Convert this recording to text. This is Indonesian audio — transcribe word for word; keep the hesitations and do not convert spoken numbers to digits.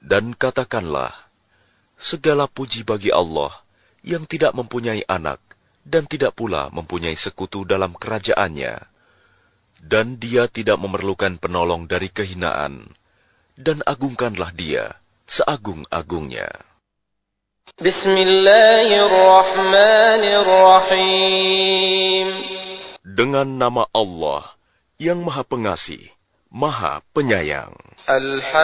Dan katakanlah, segala puji bagi Allah yang tidak mempunyai anak dan tidak pula mempunyai sekutu dalam kerajaannya. Dan dia tidak memerlukan penolong dari kehinaan. Dan agungkanlah dia seagung-agungnya. Bismillahirrahmanirrahim. Dengan nama Allah yang Maha Pengasih, Maha Penyayang.